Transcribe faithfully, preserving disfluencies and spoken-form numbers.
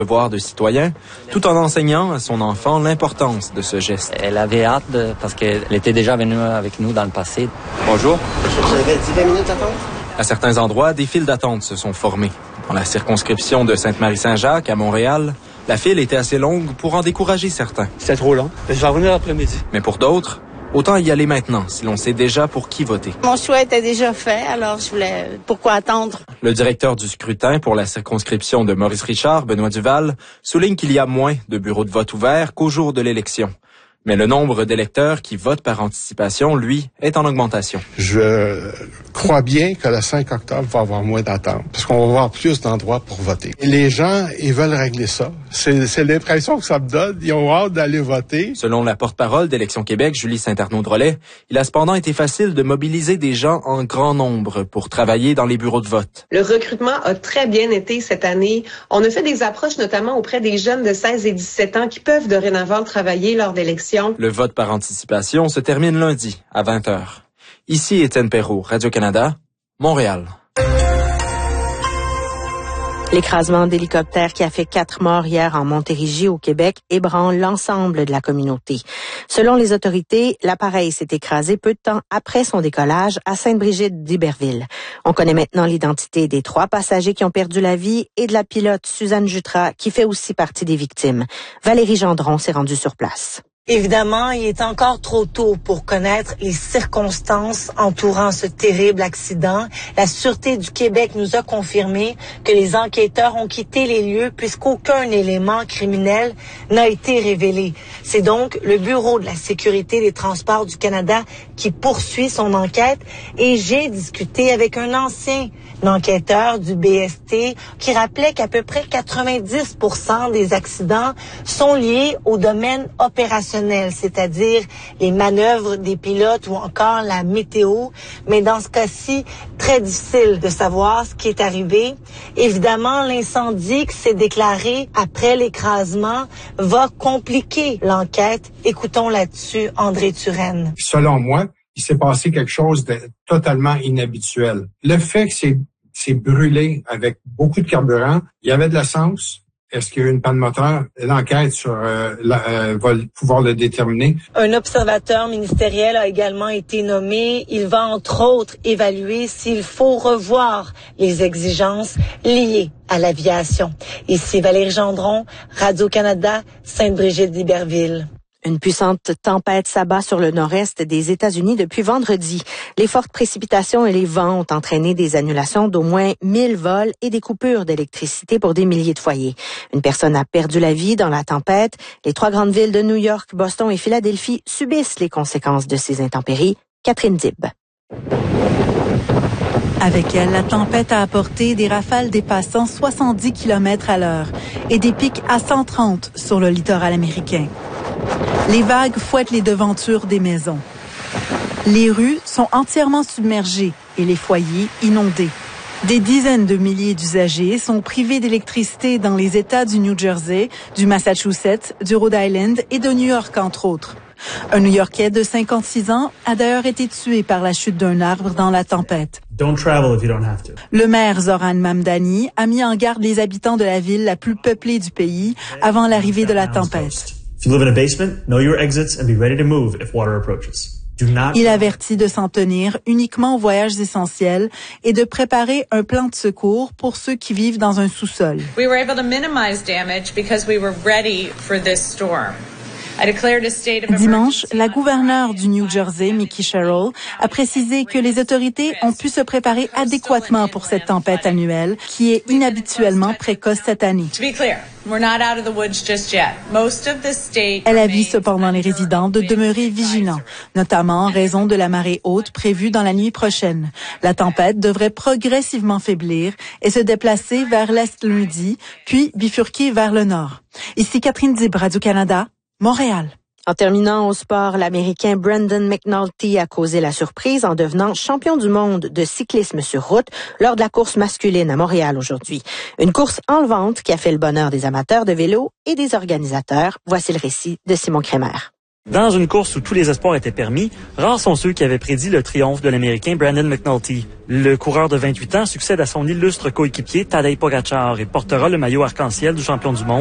devoir de citoyen, tout en enseignant à son enfant l'importance de ce geste. Elle avait hâte de, parce qu'elle était déjà venue avec nous dans le passé. Bonjour. Vous avez dix vingt minutes d'attente? À certains endroits, des files d'attente se sont formées. Dans la circonscription de Sainte-Marie-Saint-Jacques, à Montréal, la file était assez longue pour en décourager certains. C'était trop long. Je vais revenir l'après-midi. Mais pour d'autres, autant y aller maintenant, si l'on sait déjà pour qui voter. Mon choix était déjà fait, alors je voulais... Pourquoi attendre? Le directeur du scrutin pour la circonscription de Maurice-Richard, Benoît Duval, souligne qu'il y a moins de bureaux de vote ouverts qu'au jour de l'élection. Mais le nombre d'électeurs qui votent par anticipation, lui, est en augmentation. Je crois bien que le cinq octobre va avoir moins d'attente, parce qu'on va avoir plus d'endroits pour voter. Et les gens, ils veulent régler ça. C'est, c'est l'impression que ça me donne. Ils ont hâte d'aller voter. Selon la porte-parole d'Élections Québec, Julie Saint-Arnaud-Drolet, il a cependant été facile de mobiliser des gens en grand nombre pour travailler dans les bureaux de vote. Le recrutement a très bien été cette année. On a fait des approches notamment auprès des jeunes de seize et dix-sept ans qui peuvent dorénavant travailler lors d'élections. Le vote par anticipation se termine lundi à vingt heures. Ici Étienne Perrault, Radio-Canada, Montréal. L'écrasement d'hélicoptère qui a fait quatre morts hier en Montérégie au Québec ébranle l'ensemble de la communauté. Selon les autorités, l'appareil s'est écrasé peu de temps après son décollage à Sainte-Brigitte d'Iberville. On connaît maintenant l'identité des trois passagers qui ont perdu la vie et de la pilote Suzanne Jutras qui fait aussi partie des victimes. Valérie Gendron s'est rendue sur place. Évidemment, il est encore trop tôt pour connaître les circonstances entourant ce terrible accident. La Sûreté du Québec nous a confirmé que les enquêteurs ont quitté les lieux puisqu'aucun élément criminel n'a été révélé. C'est donc le Bureau de la sécurité des transports du Canada qui poursuit son enquête et j'ai discuté avec un ancien enquêteur du B S T qui rappelait qu'à peu près quatre-vingt-dix pour cent des accidents sont liés au domaine opérationnel, c'est-à-dire les manœuvres des pilotes ou encore la météo. Mais dans ce cas-ci, très difficile de savoir ce qui est arrivé. Évidemment, l'incendie qui s'est déclaré après l'écrasement va compliquer l'enquête. Écoutons là-dessus André Turenne. Selon moi, il s'est passé quelque chose de totalement inhabituel. Le fait que c'est, c'est brûlé avec beaucoup de carburant, il y avait de l'essence. Est-ce qu'il y a eu une panne moteur? L'enquête sur euh, la, euh, va pouvoir le déterminer. Un observateur ministériel a également été nommé. Il va entre autres évaluer s'il faut revoir les exigences liées à l'aviation. Ici Valérie Gendron, Radio-Canada, Sainte-Brigitte d'Iberville. Une puissante tempête s'abat sur le nord-est des États-Unis depuis vendredi. Les fortes précipitations et les vents ont entraîné des annulations d'au moins mille vols et des coupures d'électricité pour des milliers de foyers. Une personne a perdu la vie dans la tempête. Les trois grandes villes de New York, Boston et Philadelphie subissent les conséquences de ces intempéries. Catherine Dib. Avec elle, la tempête a apporté des rafales dépassant soixante-dix kilomètres à l'heure et des pics à cent trente sur le littoral américain. Les vagues fouettent les devantures des maisons. Les rues sont entièrement submergées et les foyers inondés. Des dizaines de milliers d'usagers sont privés d'électricité dans les États du New Jersey, du Massachusetts, du Rhode Island et de New York, entre autres. Un New-Yorkais de cinquante-six ans a d'ailleurs été tué par la chute d'un arbre dans la tempête. Don't travel if you don't have to. Le maire Zoran Mamdani a mis en garde les habitants de la ville la plus peuplée du pays avant l'arrivée de la tempête. If you live in a basement, know your exits and be ready to move if water approaches. Do not... Il avertit de s'en tenir uniquement aux voyages essentiels et de préparer un plan de secours pour ceux qui vivent dans un sous-sol. We were able to minimize damage because we were ready for this storm. Dimanche, la gouverneure du New Jersey, Mickey Sherrill, a précisé que les autorités ont pu se préparer adéquatement pour cette tempête annuelle qui est inhabituellement précoce cette année. Elle avis cependant les résidents de demeurer vigilants, notamment en raison de la marée haute prévue dans la nuit prochaine. La tempête devrait progressivement faiblir et se déplacer vers l'est lundi, puis bifurquer vers le nord. Ici Catherine Dib, Radio-Canada, Montréal. En terminant au sport, l'Américain Brandon McNulty a causé la surprise en devenant champion du monde de cyclisme sur route lors de la course masculine à Montréal aujourd'hui. Une course enlevante qui a fait le bonheur des amateurs de vélo et des organisateurs. Voici le récit de Simon Crémer. Dans une course où tous les espoirs étaient permis, rares sont ceux qui avaient prédit le triomphe de l'Américain Brandon McNulty. Le coureur de vingt-huit ans succède à son illustre coéquipier Tadej Pogačar et portera le maillot arc-en-ciel du champion du monde.